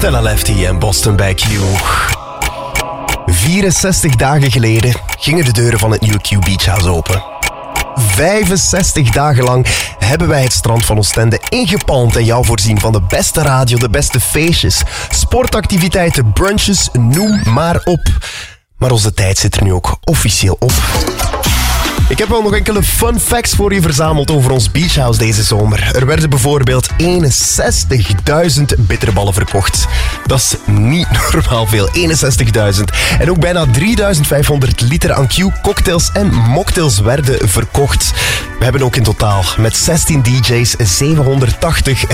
Stella Lefty en Boston by Q. 64 dagen geleden gingen de deuren van het nieuwe Q Beach House open. 65 dagen lang hebben wij het strand van Oostende ingepalmd en jou voorzien van de beste radio, de beste feestjes, sportactiviteiten, brunches, noem maar op. Maar onze tijd zit er nu ook officieel op. Ik heb wel nog enkele fun facts voor je verzameld over ons beachhouse deze zomer. Er werden bijvoorbeeld 61.000 bitterballen verkocht. Dat is niet normaal veel, 61.000. En ook bijna 3.500 liter aan Q-cocktails en mocktails werden verkocht. We hebben ook in totaal met 16 DJ's 780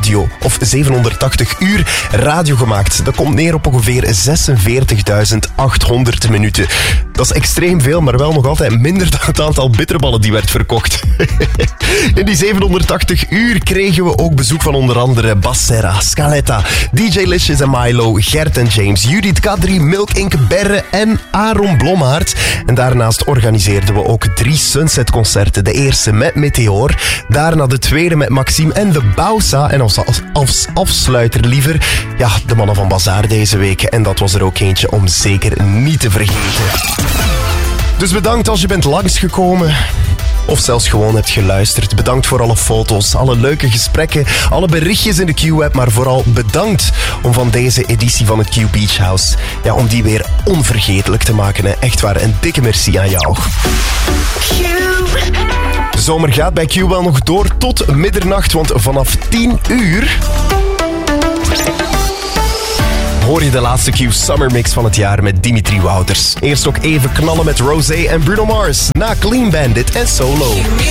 uur radio gemaakt. Dat komt neer op ongeveer 46.800 minuten. Dat is extreem veel, maar wel nog altijd minder dan het aantal bitterballen die werd verkocht. In die 780 uur kregen we ook bezoek van onder andere Bas Serra, Scaletta, DJ Licious en Milo, Gert en James, Judith Kadri, Milk Inc, Berre en Aaron Blommaert. En daarnaast organiseerden we ook 3 Sunset-concerten. De eerste met Meteor, daarna de tweede met Maxime en de Bausa. En als afsluiter liever, ja, de mannen van Bazaar deze week. En dat was er ook eentje om zeker niet te vergeten. Dus bedankt als je bent langsgekomen of zelfs gewoon hebt geluisterd. Bedankt voor alle foto's, alle leuke gesprekken, alle berichtjes in de Q-app, maar vooral bedankt om van deze editie van het Q Beach House, ja, om die weer onvergetelijk te maken. Hè. Echt waar, een dikke merci aan jou. De zomer gaat bij Q wel nog door tot middernacht, want vanaf 10 uur... hoor je de laatste Q Summer Mix van het jaar met Dimitri Wouters. Eerst ook even knallen met Rosé en Bruno Mars. Na Clean Bandit en Solo.